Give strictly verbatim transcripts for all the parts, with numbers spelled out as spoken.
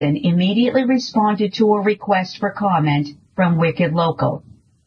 immediately responded to a request for comment from Wicked Local.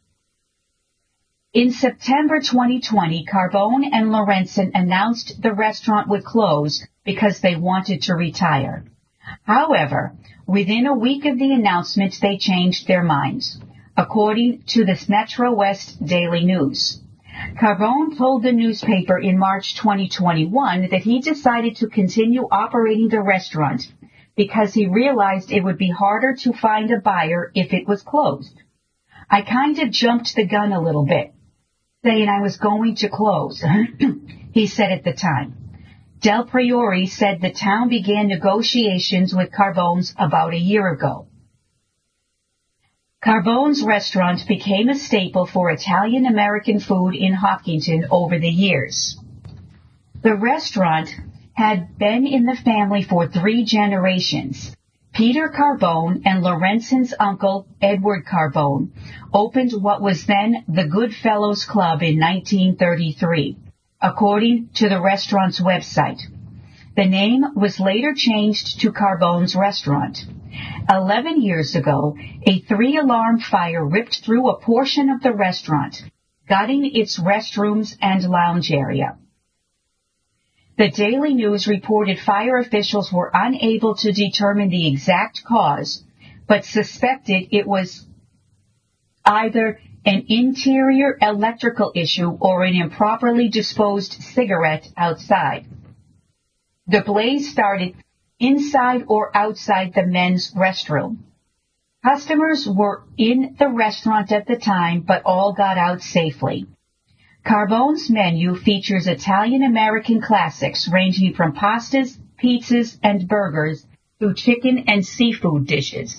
In September twenty twenty, Carbone and Lorenzen announced the restaurant would close because they wanted to retire. However, within a week of the announcement, they changed their minds, according to the Metro West Daily News. Carbone told the newspaper in March twenty twenty-one that he decided to continue operating the restaurant because he realized it would be harder to find a buyer if it was closed. I kind of jumped the gun a little bit, saying I was going to close, he said at the time. Del Priore said the town began negotiations with Carbone's about a year ago. Carbone's restaurant became a staple for Italian-American food in Hopkinton over the years. The restaurant had been in the family for three generations. Peter Carbone and Lorenzen's uncle, Edward Carbone, opened what was then the Goodfellows Club in nineteen thirty-three, according to the restaurant's website. The name was later changed to Carbone's Restaurant. Eleven years ago, a three-alarm fire ripped through a portion of the restaurant, gutting its restrooms and lounge area. The Daily News reported fire officials were unable to determine the exact cause, but suspected it was either an interior electrical issue or an improperly disposed cigarette outside. The blaze started inside or outside the men's restroom. Customers were in the restaurant at the time, but all got out safely. Carbone's menu features Italian-American classics ranging from pastas, pizzas, and burgers to chicken and seafood dishes.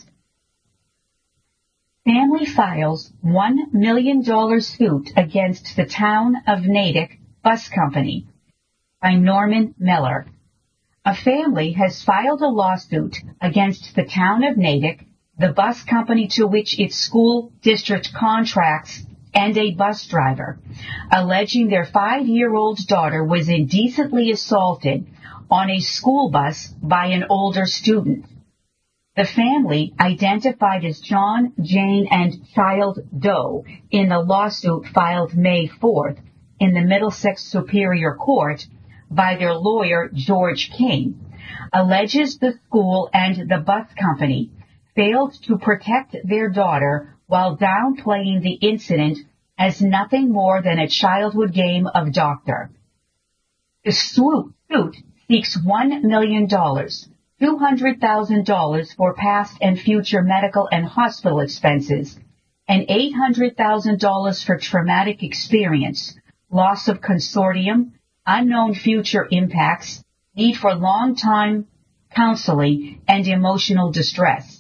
Family files one million dollars suit against the Town of Natick Bus Company by Norman Miller. A family has filed a lawsuit against the Town of Natick, the bus company to which its school district contracts, and a bus driver, alleging their five-year-old daughter was indecently assaulted on a school bus by an older student. The family, identified as John, Jane, and Child Doe in the lawsuit filed May fourth in the Middlesex Superior Court by their lawyer, George King, alleges the school and the bus company failed to protect their daughter while downplaying the incident as nothing more than a childhood game of doctor. The suit seeks one million dollars, two hundred thousand dollars for past and future medical and hospital expenses, and eight hundred thousand dollars for traumatic experience, loss of consortium, unknown future impacts, need for long-time counseling, and emotional distress.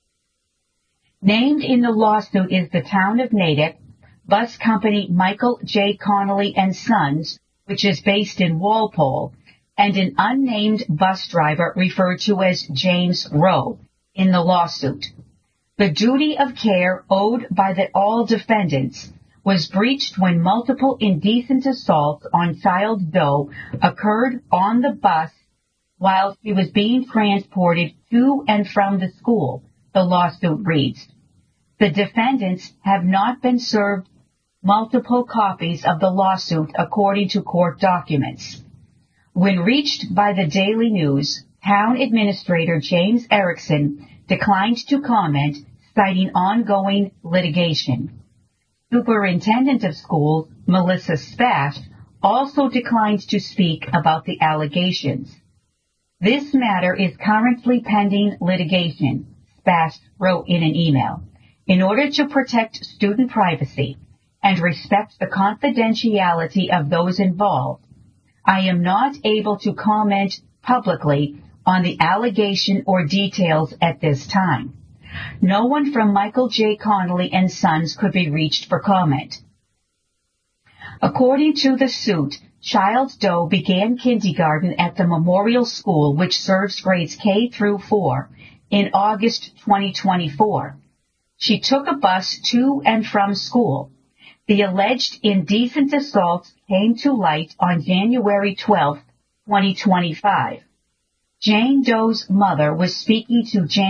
Named in the lawsuit is the Town of Natick, bus company Michael J. Connolly and Sons, which is based in Walpole, and an unnamed bus driver referred to as James Rowe in the lawsuit. The duty of care owed by the all defendants was breached when multiple indecent assaults on Child Doe occurred on the bus while she was being transported to and from the school, the lawsuit reads. The defendants have not been served multiple copies of the lawsuit according to court documents. When reached by the Daily News, Town Administrator James Erickson declined to comment, citing ongoing litigation. Superintendent of Schools, Melissa Spash, also declined to speak about the allegations. This matter is currently pending litigation, Spash wrote in an email. In order to protect student privacy and respect the confidentiality of those involved, I am not able to comment publicly on the allegation or details at this time. No one from Michael J. Connolly and Sons could be reached for comment. According to the suit, Child Doe began kindergarten at the Memorial School, which serves grades K through four, in August twenty twenty-four. She took a bus to and from school. The alleged indecent assault came to light on January twelfth, twenty twenty-five. Jane Doe's mother was speaking to Jane